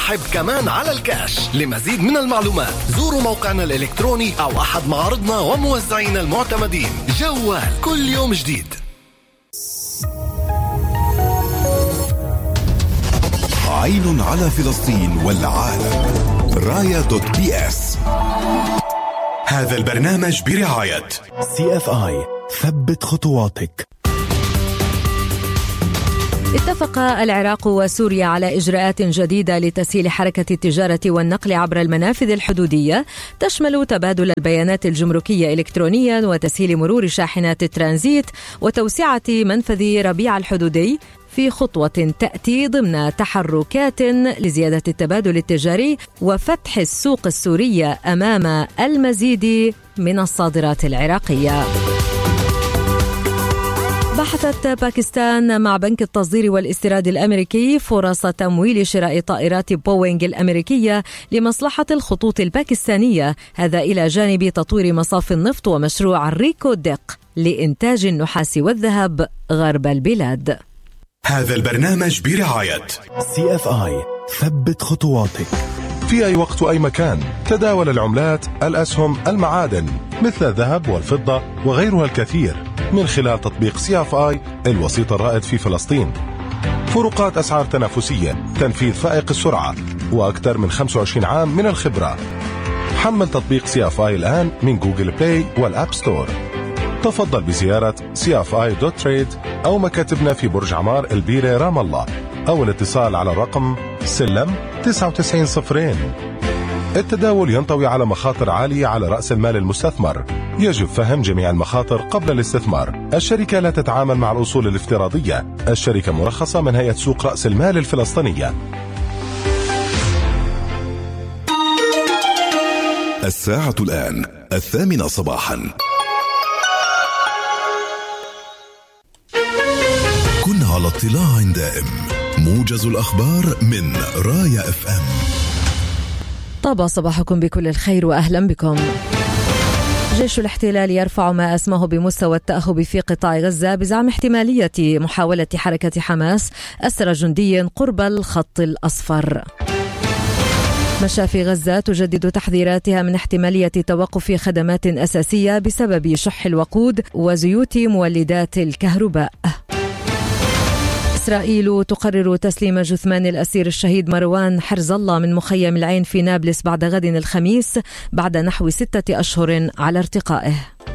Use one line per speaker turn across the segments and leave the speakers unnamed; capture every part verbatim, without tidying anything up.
ورحب كمان على الكاش. لمزيد من المعلومات زوروا موقعنا الإلكتروني أو أحد معارضنا وموزعينا المعتمدين. جوال كل يوم جديد.
عين على فلسطين والعالم. راية دوت بي اس. هذا البرنامج برعاية سي اف اي. ثبت خطواتك.
اتفق العراق وسوريا على إجراءات جديدة لتسهيل حركة التجارة والنقل عبر المنافذ الحدودية، تشمل تبادل البيانات الجمركية إلكترونيا وتسهيل مرور شاحنات الترانزيت وتوسعة منفذ ربيع الحدودي، في خطوة تأتي ضمن تحركات لزيادة التبادل التجاري وفتح السوق السورية أمام المزيد من الصادرات العراقية. بحثت باكستان مع بنك التصدير والاستيراد الأمريكي فرص تمويل شراء طائرات بوينغ الأمريكية لمصلحة الخطوط الباكستانية، هذا إلى جانب تطوير مصاف النفط ومشروع ريكو ديق لإنتاج النحاس والذهب غرب البلاد.
هذا البرنامج برعاية سي اف اي. ثبت خطواتك.
في أي وقت وأي مكان تداول العملات، الأسهم، المعادن مثل الذهب والفضة وغيرها الكثير من خلال تطبيق سي اف اي الوسيط الرائد في فلسطين. فروقات أسعار تنافسية، تنفيذ فائق السرعة، وأكثر من خمسة وعشرين عام من الخبرة. حمل تطبيق سي اف اي الآن من جوجل بلاي والأب ستور. تفضل بزيارة سي اف اي دوت تريد أو مكاتبنا في برج عمار البيرة رام الله، أو الاتصال على الرقم سلم تسعة وتسعين صفرين. التداول ينطوي على مخاطر عالية على رأس المال المستثمر، يجب فهم جميع المخاطر قبل الاستثمار. الشركة لا تتعامل مع الأصول الافتراضية. الشركة مرخصة من هيئة سوق رأس المال الفلسطينية.
الساعة الآن الثامنة صباحا. كن على اطلاع دائم. موجز الأخبار من راية اف ام.
طاب صباحكم بكل الخير وأهلا بكم. جيش الاحتلال يرفع ما أسماه بمستوى التأهب في قطاع غزة بزعم احتمالية محاولة حركة حماس أسر جندي قرب الخط الأصفر. مشافي غزة تجدد تحذيراتها من احتمالية توقف خدمات أساسية بسبب شح الوقود وزيوت مولدات الكهرباء. إسرائيل تقرر تسليم جثمان الأسير الشهيد مروان حرز الله من مخيم العين في نابلس بعد غد الخميس بعد نحو ستة أشهر على ارتقائه.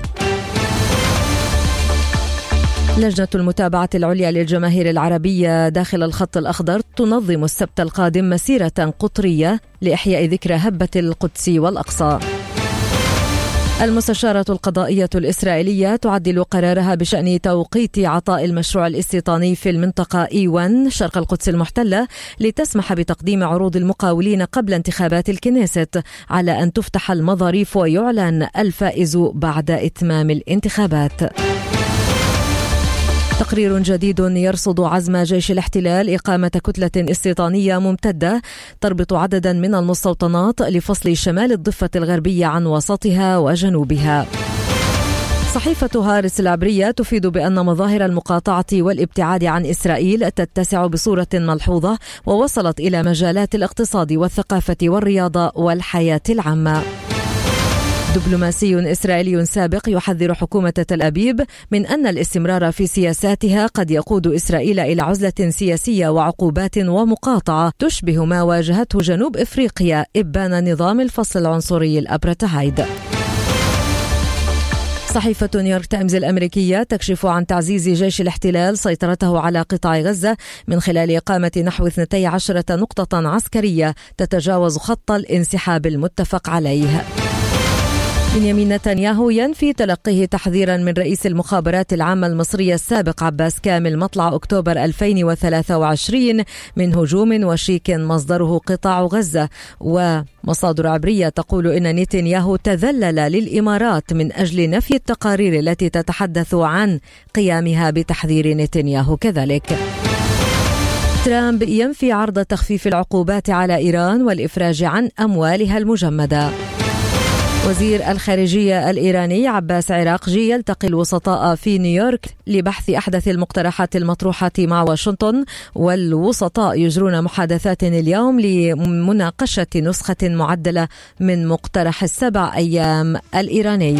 لجنة المتابعة العليا للجماهير العربية داخل الخط الأخضر تنظم السبت القادم مسيرة قطرية لإحياء ذكرى هبة القدس والأقصى. المستشارة القضائية الإسرائيلية تعدل قرارها بشأن توقيت عطاء المشروع الاستيطاني في المنطقة إي واحد شرق القدس المحتلة لتسمح بتقديم عروض المقاولين قبل انتخابات الكنيست، على أن تفتح المظاريف ويعلن الفائز بعد إتمام الانتخابات. تقرير جديد يرصد عزم جيش الاحتلال إقامة كتلة استيطانية ممتدة تربط عددا من المستوطنات لفصل شمال الضفة الغربية عن وسطها وجنوبها. صحيفة هارس العبرية تفيد بأن مظاهر المقاطعة والابتعاد عن إسرائيل تتسع بصورة ملحوظة ووصلت إلى مجالات الاقتصاد والثقافة والرياضة والحياة العامة. دبلوماسي إسرائيلي سابق يحذر حكومة تل أبيب من أن الاستمرار في سياساتها قد يقود إسرائيل إلى عزلة سياسية وعقوبات ومقاطعة تشبه ما واجهته جنوب إفريقيا إبان نظام الفصل العنصري الأبرتهايد. صحيفة نيويورك تايمز الأمريكية تكشف عن تعزيز جيش الاحتلال سيطرته على قطاع غزة من خلال إقامة نحو اثنتي عشرة نقطة عسكرية تتجاوز خط الانسحاب المتفق عليه. بنيامين نتنياهو ينفي تلقيه تحذيرا من رئيس المخابرات العامة المصرية السابق عباس كامل مطلع أكتوبر ألفين وثلاثة وعشرين من هجوم وشيك مصدره قطاع غزة. ومصادر عبرية تقول إن نتنياهو تذلل للإمارات من أجل نفي التقارير التي تتحدث عن قيامها بتحذير نتنياهو كذلك. ترامب ينفي عرض تخفيف العقوبات على إيران والإفراج عن أموالها المجمدة. وزير الخارجية الإيراني عباس عراقجي يلتقي الوسطاء في نيويورك لبحث أحدث المقترحات المطروحة مع واشنطن، والوسطاء يجرون محادثات اليوم لمناقشة نسخة معدلة من مقترح السبع أيام الإيراني.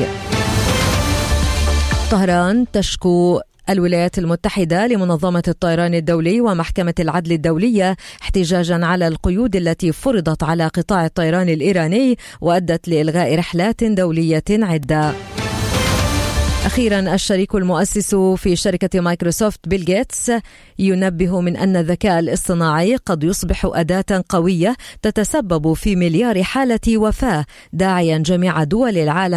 طهران تشكو الولايات المتحدة لمنظمة الطيران الدولي ومحكمة العدل الدولية احتجاجا على القيود التي فرضت على قطاع الطيران الإيراني وأدت لإلغاء رحلات دولية عدة. أخيرا الشريك المؤسس في شركة مايكروسوفت بيل غيتس ينبه من أن الذكاء الاصطناعي قد يصبح أداة قوية تتسبب في مليار حالة وفاة، داعيا جميع دول العالم